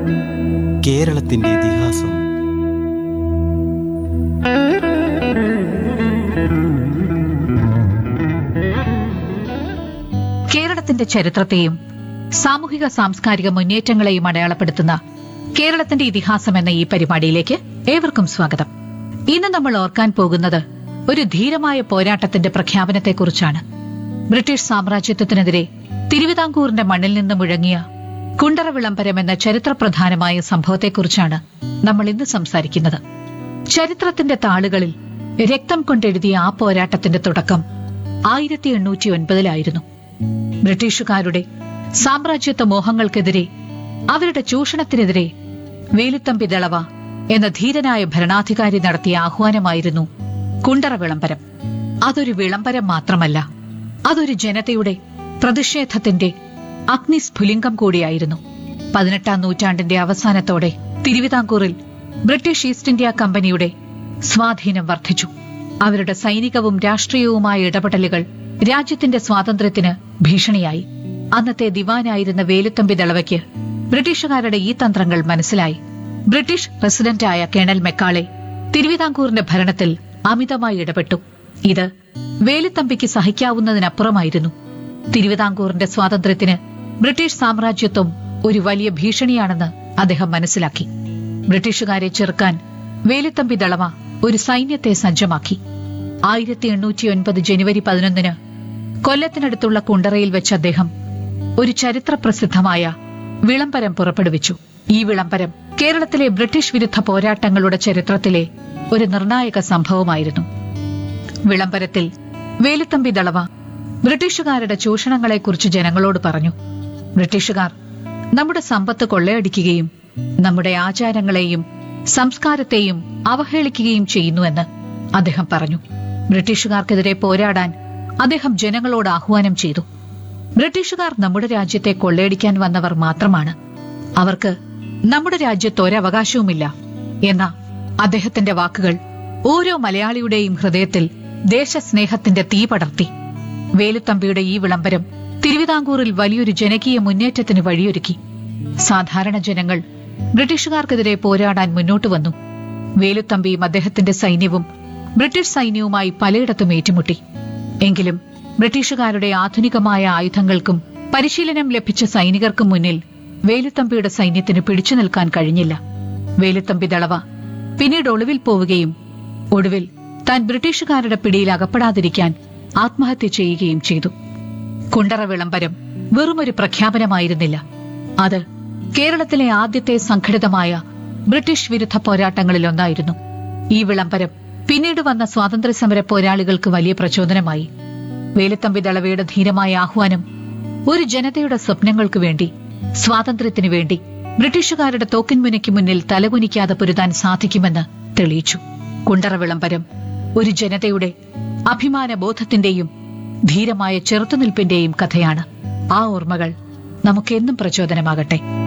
കേരളത്തിന്റെ ഇതിഹാസം. കേരളത്തിന്റെ ചരിത്രത്തെയും സാമൂഹിക സാംസ്കാരിക മുന്നേറ്റങ്ങളെയും അടയാളപ്പെടുത്തുന്ന കേരളത്തിന്റെ ഇതിഹാസം എന്ന ഈ പരിപാടിയിലേക്ക് ഏവർക്കും സ്വാഗതം. ഇന്ന് നമ്മൾ ഓർക്കാൻ പോകുന്നത് ഒരു ധീരമായ പോരാട്ടത്തിന്റെ പ്രഖ്യാപനത്തെക്കുറിച്ചാണ്. ബ്രിട്ടീഷ് സാമ്രാജ്യത്വത്തിനെതിരെ തിരുവിതാംകൂറിന്റെ മണ്ണിൽ നിന്ന് മുഴങ്ങിയ കുണ്ടറ വിളംബരം എന്ന ചരിത്രപ്രധാനമായ സംഭവത്തെക്കുറിച്ചാണ് നമ്മൾ ഇന്ന് സംസാരിക്കുന്നത്. ചരിത്രത്തിന്റെ താളുകളിൽ രക്തം കൊണ്ടെഴുതിയ ആ പോരാട്ടത്തിന്റെ തുടക്കം 1809 ബ്രിട്ടീഷുകാരുടെ സാമ്രാജ്യത്വ മോഹങ്ങൾക്കെതിരെ, അവരുടെ ചൂഷണത്തിനെതിരെ വേലുത്തമ്പി ദളവ എന്ന ധീരനായ ഭരണാധികാരി നടത്തിയ ആഹ്വാനമായിരുന്നു കുണ്ടറ വിളംബരം. അതൊരു വിളംബരം മാത്രമല്ല, അതൊരു ജനതയുടെ പ്രതിഷേധത്തിന്റെ അഗ്നിസ്ഫുലിംഗം കൂടിയായിരുന്നു. 18ാം നൂറ്റാണ്ടിന്റെ അവസാനത്തോടെ തിരുവിതാംകൂറിൽ ബ്രിട്ടീഷ് ഈസ്റ്റ് ഇന്ത്യ കമ്പനിയുടെ സ്വാധീനം വർദ്ധിച്ചു. അവരുടെ സൈനികവും രാഷ്ട്രീയവുമായ ഇടപെടലുകൾ രാജ്യത്തിന്റെ സ്വാതന്ത്ര്യത്തിന് ഭീഷണിയായി. അന്നത്തെ ദിവാനായിരുന്ന വേലുത്തമ്പി ദളവയ്ക്ക് ബ്രിട്ടീഷുകാരുടെ ഈ തന്ത്രങ്ങൾ മനസ്സിലായി. ബ്രിട്ടീഷ് പ്രസിഡന്റായ കേണൽ മെക്കാളെ തിരുവിതാംകൂറിന്റെ ഭരണത്തിൽ അമിതമായി ഇടപെട്ടു. ഇത് വേലുത്തമ്പിക്ക് സഹിക്കാവുന്നതിനപ്പുറമായിരുന്നു. തിരുവിതാംകൂറിന്റെ സ്വാതന്ത്ര്യത്തിന് ബ്രിട്ടീഷ് സാമ്രാജ്യത്വം ഒരു വലിയ ഭീഷണിയാണെന്ന് അദ്ദേഹം മനസ്സിലാക്കി. ബ്രിട്ടീഷുകാരെ ചെറുക്കാൻ വേലുത്തമ്പി ദളവ ഒരു സൈന്യത്തെ സജ്ജമാക്കി. 1809 ജനുവരി 11 കൊല്ലത്തിനടുത്തുള്ള കുണ്ടറയിൽ വെച്ച് അദ്ദേഹം ഒരു ചരിത്രപ്രസിദ്ധമായ വിളംബരം പുറപ്പെടുവിച്ചു. ഈ വിളംബരം കേരളത്തിലെ ബ്രിട്ടീഷ് വിരുദ്ധ പോരാട്ടങ്ങളുടെ ചരിത്രത്തിലെ ഒരു നിർണായക സംഭവമായിരുന്നു. വിളംബരത്തിൽ വേലുത്തമ്പി ദളവ ബ്രിട്ടീഷുകാരുടെ ചൂഷണങ്ങളെക്കുറിച്ച് ജനങ്ങളോട് പറഞ്ഞു. ബ്രിട്ടീഷുകാർ നമ്മുടെ സമ്പത്ത് കൊള്ളയടിക്കുകയും നമ്മുടെ ആചാരങ്ങളെയും സംസ്കാരത്തെയും അവഹേളിക്കുകയും ചെയ്യുന്നുവെന്ന് അദ്ദേഹം പറഞ്ഞു. ബ്രിട്ടീഷുകാർക്കെതിരെ പോരാടാൻ അദ്ദേഹം ജനങ്ങളോട് ആഹ്വാനം ചെയ്തു. ബ്രിട്ടീഷുകാർ നമ്മുടെ രാജ്യത്തെ കൊള്ളയടിക്കാൻ വന്നവർ മാത്രമാണ്. അവർക്ക് നമ്മുടെ രാജ്യത്ത് ഒരവകാശവുമില്ല എന്ന അദ്ദേഹത്തിന്റെ വാക്കുകൾ ഓരോ മലയാളിയുടെയും ഹൃദയത്തിൽ ദേശസ്നേഹത്തിന്റെ തീ പടർത്തി. വേലുത്തമ്പിയുടെ ഈ വിളംബരം തിരുവിതാംകൂറിൽ വലിയൊരു ജനകീയ മുന്നേറ്റത്തിന് വഴിയൊരുക്കി. സാധാരണ ജനങ്ങൾ ബ്രിട്ടീഷുകാർക്കെതിരെ പോരാടാൻ മുന്നോട്ടു വന്നു. വേലുത്തമ്പിയും അദ്ദേഹത്തിന്റെ സൈന്യവും ബ്രിട്ടീഷ് സൈന്യവുമായി പലയിടത്തും ഏറ്റുമുട്ടി. എങ്കിലും ബ്രിട്ടീഷുകാരുടെ ആധുനികമായ ആയുധങ്ങൾക്കും പരിശീലനം ലഭിച്ച സൈനികർക്കും മുന്നിൽ വേലുത്തമ്പിയുടെ സൈന്യത്തിന് പിടിച്ചു നിൽക്കാൻ കഴിഞ്ഞില്ല. വേലുത്തമ്പി ദളവ പിന്നീട് ഒളിവിൽ പോവുകയും ഒടുവിൽ താൻ ബ്രിട്ടീഷുകാരുടെ പിടിയിൽ അകപ്പെടാതിരിക്കാൻ ആത്മഹത്യ ചെയ്യുകയും ചെയ്തു. കുണ്ടറ വിളംബരം വെറുമൊരു പ്രഖ്യാപനമായിരുന്നില്ല. അത് കേരളത്തിലെ ആദ്യത്തെ സംഘടിതമായ ബ്രിട്ടീഷ് വിരുദ്ധ പോരാട്ടങ്ങളിലൊന്നായിരുന്നു. ഈ വിളംബരം പിന്നീട് വന്ന സ്വാതന്ത്ര്യസമര പോരാളികൾക്ക് വലിയ പ്രചോദനമായി. വേലുത്തമ്പി ദളവയുടെ ധീരമായ ആഹ്വാനം ഒരു ജനതയുടെ സ്വപ്നങ്ങൾക്കു വേണ്ടി, സ്വാതന്ത്ര്യത്തിനു വേണ്ടി ബ്രിട്ടീഷുകാരുടെ തോക്കിൻമുനയ്ക്ക് മുന്നിൽ തലകുനിക്കാതെ പൊരുതാൻ സാധിക്കുമെന്ന് തെളിയിച്ചു. കുണ്ടറ വിളംബരം ഒരു ജനതയുടെ അഭിമാനബോധത്തിന്റെയും ധീരമായ ചെറുത്തുനിൽപ്പിന്റെയും കഥയാണ്. ആ ഓർമ്മകൾ നമുക്കെന്നും പ്രചോദനമാകട്ടെ.